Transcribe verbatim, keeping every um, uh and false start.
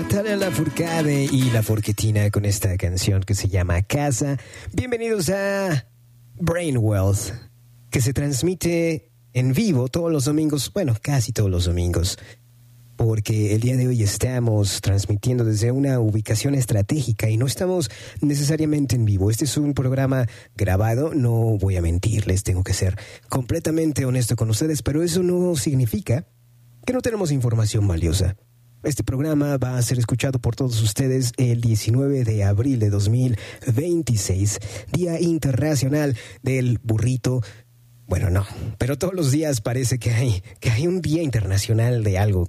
Natalia Lafourcade y La Forquetina con esta canción que se llama Casa. Bienvenidos a Brain Wealth, que se transmite en vivo todos los domingos, bueno, casi todos los domingos, porque el día de hoy estamos transmitiendo desde una ubicación estratégica y no estamos necesariamente en vivo. Este es un programa grabado, no voy a mentirles, tengo que ser completamente honesto con ustedes, pero eso no significa que no tenemos información valiosa. Este programa va a ser escuchado por todos ustedes el diecinueve de abril de dos mil veintiséis, Día Internacional del Burrito. Bueno, no, pero todos los días parece que hay, que hay un día internacional de algo.